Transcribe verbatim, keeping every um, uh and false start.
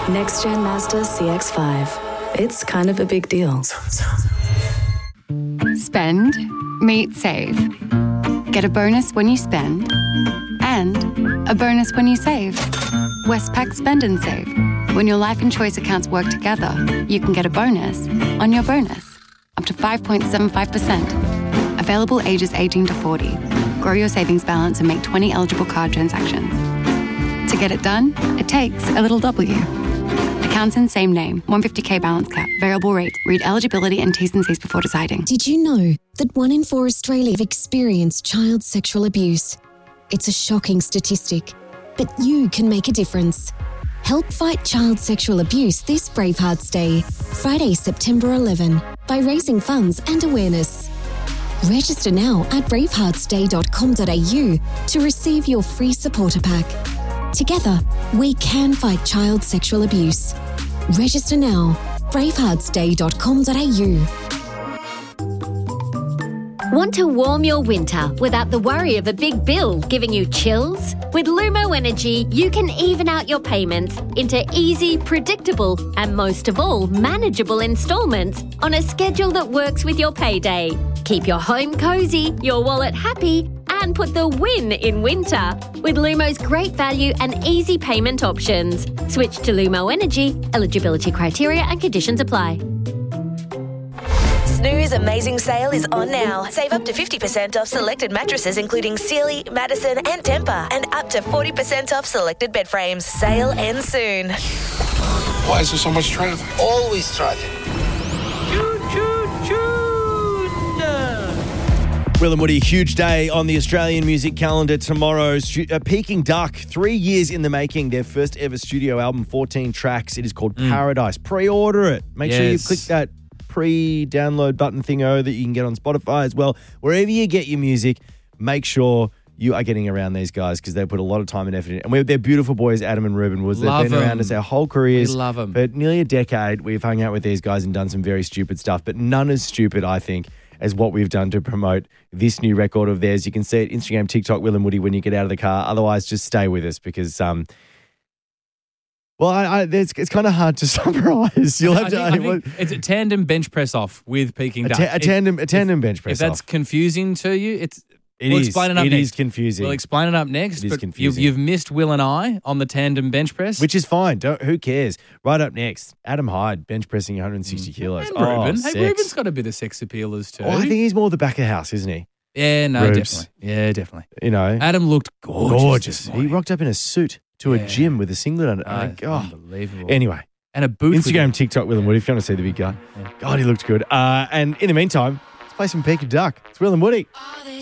Next Gen Mazda C X five. It's kind of a big deal. Spend, meet, save. Get a bonus when you spend, and a bonus when you save. Westpac Spend and Save. When your life and choice accounts work together, you can get a bonus on your bonus, up to five point seven five percent. Available ages eighteen to forty. Grow your savings balance and make twenty eligible card transactions. To get it done, it takes a little W. Accounts in same name, one hundred fifty K balance cap, variable rate. Read eligibility and T's and C's before deciding. Did you know that one in four Australians have experienced child sexual abuse? It's a shocking statistic, but you can make a difference. Help fight child sexual abuse this Bravehearts Day, Friday, September eleventh, by raising funds and awareness. Register now at bravehearts day dot com dot a u to receive your free supporter pack. Together, we can fight child sexual abuse. Register now, bravehearts day dot com dot a u. Want to warm your winter without the worry of a big bill giving you chills? With Lumo Energy, you can even out your payments into easy, predictable, and most of all, manageable instalments on a schedule that works with your payday. Keep your home cozy, your wallet happy, and put the win in winter with Lumo's great value and easy payment options. Switch to Lumo Energy. Eligibility criteria and conditions apply. Snooze Amazing Sale is on now. Save up to fifty percent off selected mattresses including Sealy, Madison and Tempur, and up to forty percent off selected bed frames. Sale ends soon. Why is there so much traffic? Always traffic. Will and Woody, huge day on the Australian music calendar tomorrow. Stu- uh, Peking Duck, three years in the making. Their first ever studio album, fourteen tracks. It is called mm. Paradise. Pre-order it. Make yes. sure you click that pre-download button thingo that you can get on Spotify as well. Wherever you get your music, make sure you are getting around these guys because they put a lot of time and effort in. And we're, they're beautiful boys, Adam and Ruben Woods. They've Love been around us our whole careers. We love them. For nearly a decade, we've hung out with these guys and done some very stupid stuff, but none as stupid, I think, as what we've done to promote this new record of theirs. You can see it Instagram, TikTok, Will and Woody when you get out of the car. Otherwise, just stay with us because, um, well, I, I, it's, it's kind of hard to summarise. You'll have I to. think, I think it's a tandem bench press off with Peking a, Duck. ta- a tandem, a tandem if, bench press If that's off. confusing to you, it's. It we'll is. explain it up It next. is confusing. We'll explain it up next. It is but confusing. You've, you've missed Will and I on the tandem bench press, which is fine. Don't, who cares? Right up next, Adam Hyde bench pressing one hundred sixty kilos. And oh, Ruben. sex. Hey, Ruben's got a bit of sex appeal as too. Oh, I think he's more the back of house, isn't he? Yeah, no, Rubes. definitely. Yeah, definitely. You know, Adam looked gorgeous. Gorgeous. this He rocked up in a suit to Yeah. a gym with a singlet on it. Oh, I think, oh. unbelievable. Anyway. And a boot. Instagram, TikTok, Will and Woody if you want to see the big guy. Yeah. God, he looked good. Uh, and in the meantime, let's play some Peking Duck. It's Will and Woody.